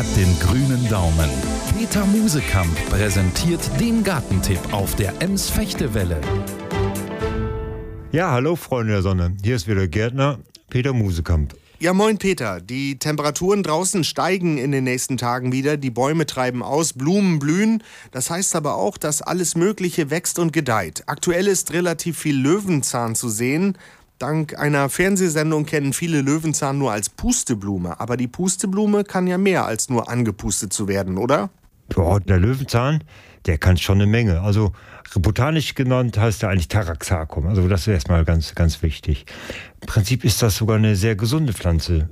Den grünen Daumen. Peter Musekamp präsentiert den Gartentipp auf der Ems-Fechtewelle. Ja, hallo Freunde der Sonne. Hier ist wieder Gärtner Peter Musekamp. Ja, moin Peter. Die Temperaturen draußen steigen in den nächsten Tagen wieder. Die Bäume treiben aus, Blumen blühen. Das heißt aber auch, dass alles Mögliche wächst und gedeiht. Aktuell ist relativ viel Löwenzahn zu sehen. Dank einer Fernsehsendung kennen viele Löwenzahn nur als Pusteblume. Aber die Pusteblume kann ja mehr als nur angepustet zu werden, oder? Boah, der Löwenzahn, der kann schon eine Menge. Also botanisch genannt heißt er eigentlich Taraxacum. Also das ist erstmal ganz, ganz wichtig. Im Prinzip ist das sogar eine sehr gesunde Pflanze.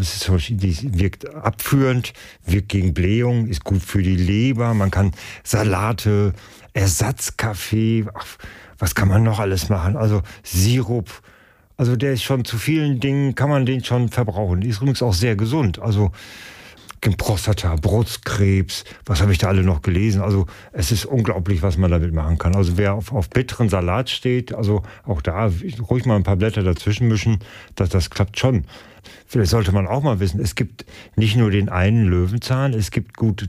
Die wirkt abführend, wirkt gegen Blähung, ist gut für die Leber. Man kann Salate, Ersatzkaffee, was kann man noch alles machen? Also Sirup. Also der ist schon zu vielen Dingen, kann man den schon verbrauchen. Die ist übrigens auch sehr gesund. Also Prostata, Brustkrebs, was habe ich da alle noch gelesen? Also es ist unglaublich, was man damit machen kann. Also wer auf bitteren Salat steht, also auch da ruhig mal ein paar Blätter dazwischen mischen, das klappt schon. Vielleicht sollte man auch mal wissen, es gibt nicht nur den einen Löwenzahn, es gibt gut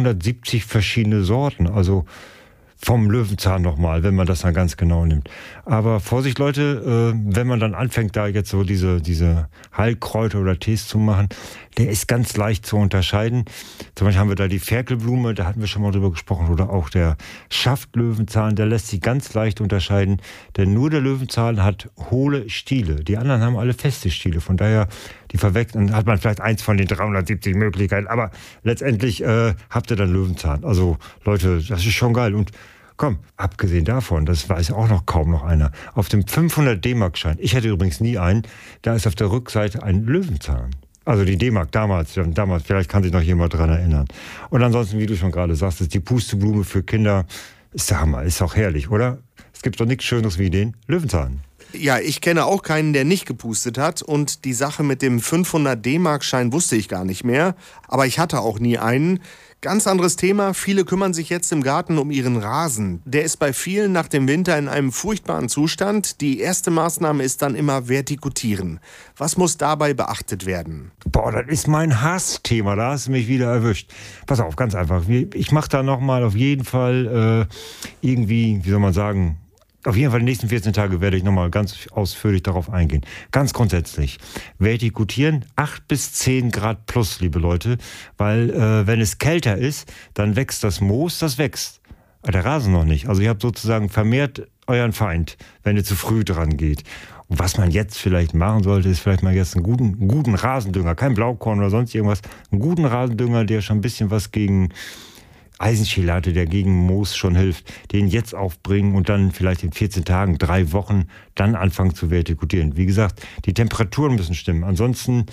370 verschiedene Sorten. Also vom Löwenzahn nochmal, wenn man das dann ganz genau nimmt. Aber Vorsicht Leute, wenn man dann anfängt, da jetzt so diese Heilkräuter oder Tees zu machen, der ist ganz leicht zu unterscheiden. Zum Beispiel haben wir da die Ferkelblume, da hatten wir schon mal drüber gesprochen, oder auch der Schaftlöwenzahn, der lässt sich ganz leicht unterscheiden, denn nur der Löwenzahn hat hohle Stiele. Die anderen haben alle feste Stiele, von daher die verwechseln, dann hat man vielleicht eins von den 370 Möglichkeiten, aber letztendlich habt ihr dann Löwenzahn. Also Leute, das ist schon geil. Und komm, abgesehen davon, das weiß auch noch kaum noch einer, auf dem 500 D-Mark-Schein, ich hatte übrigens nie einen, da ist auf der Rückseite ein Löwenzahn. Also die D-Mark damals, vielleicht kann sich noch jemand dran erinnern. Und ansonsten, wie du schon gerade sagst, ist die Pusteblume für Kinder, ist der Hammer, ist auch herrlich, oder? Es gibt doch nichts Schöneres wie den Löwenzahn. Ja, ich kenne auch keinen, der nicht gepustet hat. Und die Sache mit dem 500 D-Mark-Schein wusste ich gar nicht mehr. Aber ich hatte auch nie einen. Ganz anderes Thema. Viele kümmern sich jetzt im Garten um ihren Rasen. Der ist bei vielen nach dem Winter in einem furchtbaren Zustand. Die erste Maßnahme ist dann immer vertikutieren. Was muss dabei beachtet werden? Boah, das ist mein Hassthema. Da hast du mich wieder erwischt. Pass auf, ganz einfach. Ich mache da nochmal auf jeden Fall irgendwie, wie soll man sagen, auf jeden Fall die nächsten 14 Tage werde ich nochmal ganz ausführlich darauf eingehen. Ganz grundsätzlich, vertikutieren 8 bis 10 Grad plus, liebe Leute, weil wenn es kälter ist, dann wächst das Moos, das wächst. Aber der Rasen noch nicht. Also ihr habt sozusagen vermehrt euren Feind, wenn ihr zu früh dran geht. Und was man jetzt vielleicht machen sollte, ist vielleicht mal jetzt einen guten Rasendünger, kein Blaukorn oder sonst irgendwas, einen guten Rasendünger, der schon ein bisschen was gegen Eisenchelate, der gegen Moos schon hilft, den jetzt aufbringen und dann vielleicht in 14 Tagen, 3 Wochen, dann anfangen zu vertikutieren. Wie gesagt, die Temperaturen müssen stimmen. Ansonsten,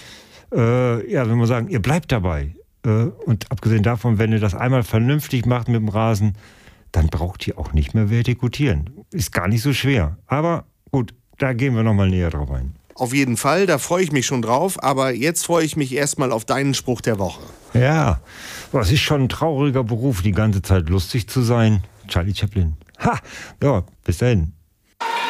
wenn man sagen, ihr bleibt dabei. Und abgesehen davon, wenn ihr das einmal vernünftig macht mit dem Rasen, dann braucht ihr auch nicht mehr vertikutieren. Ist gar nicht so schwer. Aber gut, da gehen wir nochmal näher drauf ein. Auf jeden Fall, da freue ich mich schon drauf. Aber jetzt freue ich mich erstmal auf deinen Spruch der Woche. Ja, es ist schon ein trauriger Beruf, die ganze Zeit lustig zu sein. Charlie Chaplin. Ha, ja, bis dahin.